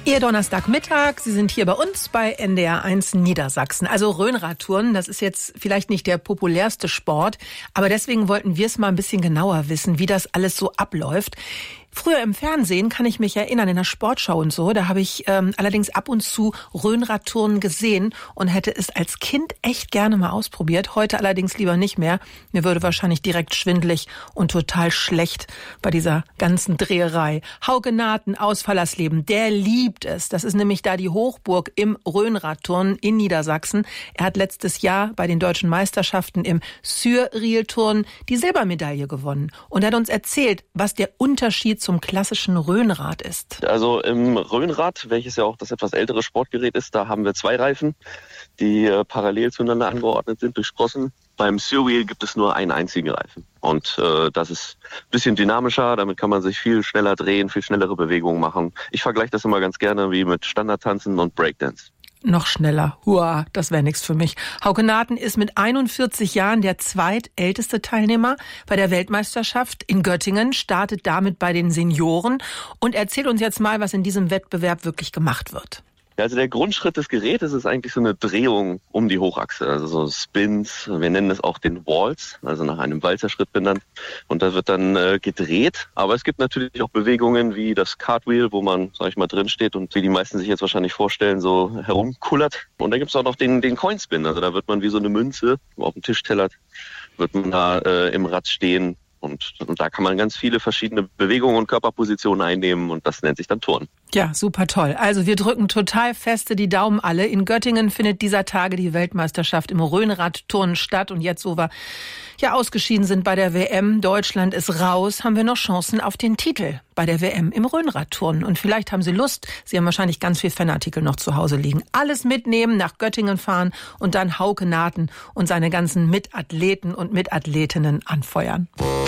Ihr Donnerstagmittag, Sie sind hier bei uns bei NDR1 Niedersachsen. Also Rhönradtouren, das ist jetzt vielleicht nicht der populärste Sport, aber deswegen wollten wir es mal ein bisschen genauer wissen, wie das alles so abläuft. Früher im Fernsehen kann ich mich erinnern, in der Sportschau und so, da habe ich allerdings ab und zu Rhönradtouren gesehen und hätte es als Kind echt gerne mal ausprobiert. Heute allerdings lieber nicht mehr. Mir würde wahrscheinlich direkt schwindelig und total schlecht bei dieser ganzen Dreherei. Hauke Naaten aus Fallersleben, der liebt es. Das ist nämlich da die Hochburg im Rhönradturnen in Niedersachsen. Er hat letztes Jahr bei den deutschen Meisterschaften im Sur-Riel-Turnen die Silbermedaille gewonnen und hat uns erzählt, was der Unterschied zum klassischen Rhönrad ist. Also im Rhönrad, welches ja auch das etwas ältere Sportgerät ist, da haben wir 2 Reifen, die parallel zueinander angeordnet sind durch Sprossen. Beim Sur-Wheel gibt es nur einen einzigen Reifen. Und das ist ein bisschen dynamischer, damit kann man sich viel schneller drehen, viel schnellere Bewegungen machen. Ich vergleiche das immer ganz gerne wie mit Standardtanzen und Breakdance. Noch schneller. Hua, das wäre nichts für mich. Hauke Naaten ist mit 41 Jahren der zweitälteste Teilnehmer bei der Weltmeisterschaft in Göttingen, startet damit bei den Senioren und erzählt uns jetzt mal, was in diesem Wettbewerb wirklich gemacht wird. Ja, also der Grundschritt des Gerätes ist eigentlich so eine Drehung um die Hochachse, also so Spins. Wir nennen es auch den Waltz, also nach einem Walzerschritt benannt. Und da wird dann gedreht. Aber es gibt natürlich auch Bewegungen wie das Cartwheel, wo man, sag ich mal, drin steht und wie die meisten sich jetzt wahrscheinlich vorstellen, so herumkullert. Und da gibt es auch noch den Coinspin, also da wird man wie so eine Münze, wo auf dem Tisch tellert, wird man da im Rad stehen. Und da kann man ganz viele verschiedene Bewegungen und Körperpositionen einnehmen und das nennt sich dann Turnen. Ja, super toll. Also wir drücken total feste die Daumen alle. In Göttingen findet dieser Tage die Weltmeisterschaft im Rhönradturnen statt. Und jetzt, wo wir ja ausgeschieden sind bei der WM, Deutschland ist raus, haben wir noch Chancen auf den Titel bei der WM im Rhönradturnen. Und vielleicht haben Sie Lust, Sie haben wahrscheinlich ganz viel Fanartikel noch zu Hause liegen. Alles mitnehmen, nach Göttingen fahren und dann Hauke Naaten und seine ganzen Mitathleten und Mitathletinnen anfeuern.